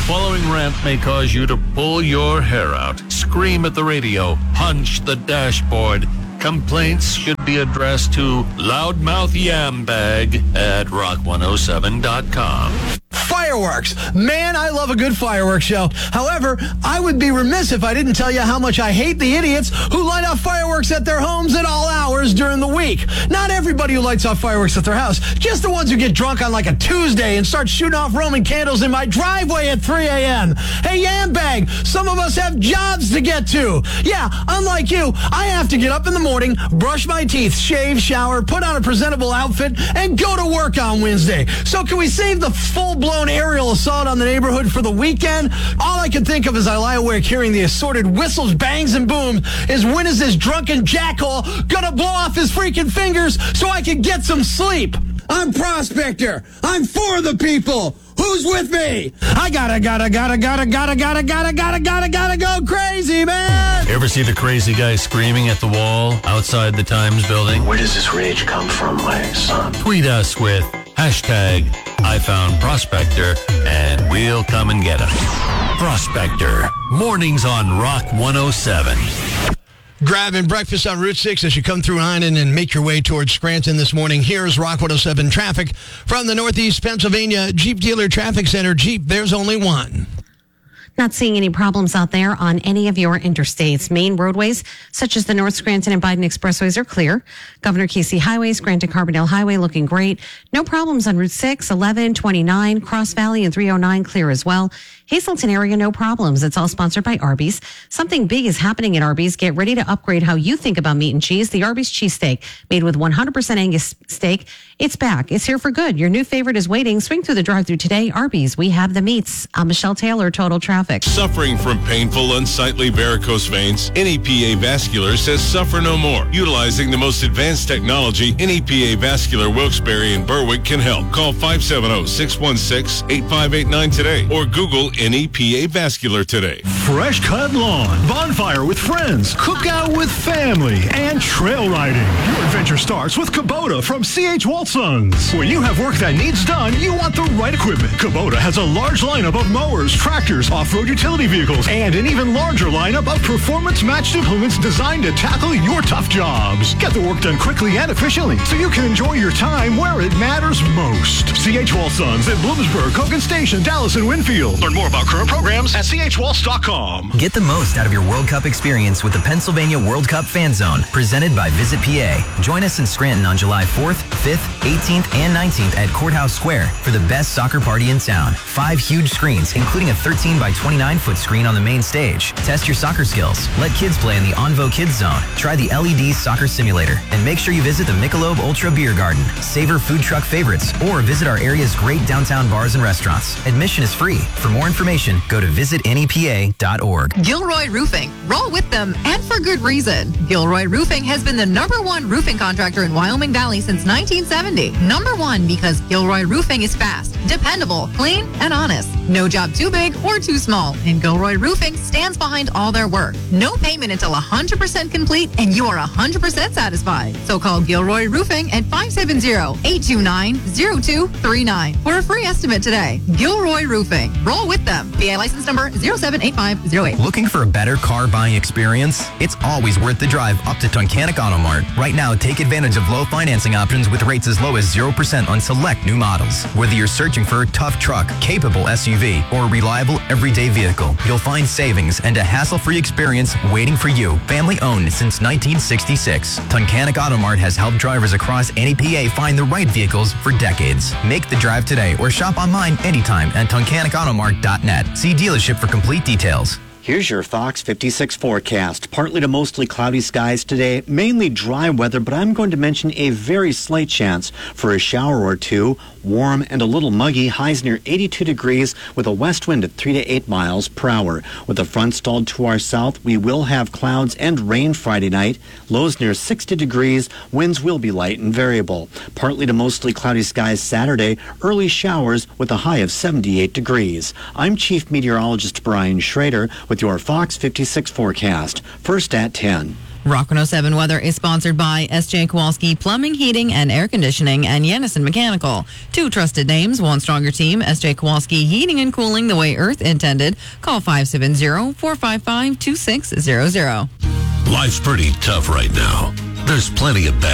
following rant may cause you to pull your hair out, scream at the radio, punch the dashboard. Complaints should be addressed to Loudmouth Yambag at rock107.com. Fireworks. Man, I love a good fireworks show. However, I would be remiss if I didn't tell you how much I hate the idiots who light off fireworks at their homes at all hours during the week. Not everybody who lights off fireworks at their house, just the ones who get drunk on like a Tuesday and start shooting off Roman candles in my driveway at 3 a.m. Hey, Yambag, some of us have jobs to get to. Yeah, unlike you, I have to get up in the morning, brush my teeth, shave, shower, put on a presentable outfit, and go to work on Wednesday. So can we save the full-blown aerial assault on the neighborhood for the weekend? All I can think of as I lie awake hearing the assorted whistles, bangs, and booms is when is this drunken jackhole gonna blow off his freaking fingers so I can get some sleep? I'm Prospector. I'm for the people. Who's with me? I gotta go crazy, man. Ever see the crazy guy screaming at the wall outside the Times building? Where does this rage come from, my son? Tweet us with hashtag I found Prospector and we'll come and get him. Prospector. Mornings on Rock 107. Grabbing breakfast on Route 6 as you come through Heinen and make your way towards Scranton this morning. Here's Rock 107 traffic from the Northeast Pennsylvania Jeep Dealer Traffic Center. Jeep, there's only one. Not seeing any problems out there on any of your interstates. Main roadways, such as the North Scranton and Biden Expressways, are clear. Governor Casey Highway, Scranton-Carbondale Highway looking great. No problems on Route 6, 11, 29, Cross Valley, and 309 clear as well. Hazelton area, no problems. It's all sponsored by Arby's. Something big is happening at Arby's. Get ready to upgrade how you think about meat and cheese. The Arby's cheesesteak, made with 100% Angus steak. It's back. It's here for good. Your new favorite is waiting. Swing through the drive-thru today. Arby's, we have the meats. I'm Michelle Taylor, Total Traffic. Suffering from painful, unsightly varicose veins? NEPA Vascular says suffer no more. Utilizing the most advanced technology, NEPA Vascular Wilkes-Barre and Berwick can help. Call 570-616-8589 today or Google NEPA Vascular today. Fresh cut lawn, bonfire with friends, cookout with family, and trail riding. Your adventure starts with Kubota from C.H. Waltons. When you have work that needs done, you want the right equipment. Kubota has a large lineup of mowers, tractors, off-road utility vehicles, and an even larger lineup of performance-matched implements designed to tackle your tough jobs. Get the work done quickly and efficiently so you can enjoy your time where it matters most. C.H. Waltons in Bloomsburg, Hogan Station, Dallas, and Winfield. Learn more about current programs at chwaltz.com. Get the most out of your World Cup experience with the Pennsylvania World Cup Fan Zone, presented by Visit PA. Join us in Scranton on July 4th, 5th, 18th, and 19th at Courthouse Square for the best soccer party in town. 5 huge screens, including a 13 by 29-foot screen on the main stage. Test your soccer skills. Let kids play in the Onvo Kids Zone. Try the LED Soccer Simulator. And make sure you visit the Michelob Ultra Beer Garden. Savor food truck favorites or visit our area's great downtown bars and restaurants. Admission is free. For more information, go to visitnepa.org. Gilroy Roofing. Roll with them, and for good reason. Gilroy Roofing has been the #1 roofing contractor in Wyoming Valley since 1970. #1 because Gilroy Roofing is fast, dependable, clean, and honest. No job too big or too small, and Gilroy Roofing stands behind all their work. No payment until 100% complete, and you are 100% satisfied. So call Gilroy Roofing at 570-829-0239 for a free estimate today. Gilroy Roofing. Roll with them. PA license number 078508. Looking for a better car buying experience? It's always worth the drive up to Tunkhannock Auto Mart. Right now, take advantage of low financing options with rates as low as 0% on select new models. Whether you're searching for a tough truck, capable SUV, or a reliable everyday vehicle, you'll find savings and a hassle-free experience waiting for you. Family owned since 1966. Tunkhannock Auto Mart has helped drivers across NEPA find the right vehicles for decades. Make the drive today or shop online anytime at tunkhannockautomart.net. See dealership for complete details. Here's your Fox 56 forecast. Partly to mostly cloudy skies today, mainly dry weather, but I'm going to mention a very slight chance for a shower or two. Warm and a little muggy, highs near 82 degrees with a west wind at 3 to 8 miles per hour. With the front stalled to our south, we will have clouds and rain Friday night. Lows near 60 degrees. Winds will be light and variable. Partly to mostly cloudy skies Saturday. Early showers with a high of 78 degrees. I'm Chief Meteorologist Brian Schrader with your Fox 56 forecast. First at 10. Rock 107 weather is sponsored by S.J. Kowalski Plumbing, Heating, and Air Conditioning and Yennison Mechanical. 2 trusted names, 1 stronger team. S.J. Kowalski Heating and Cooling the way Earth intended. Call 570-455-2600. Life's pretty tough right now. There's plenty of bad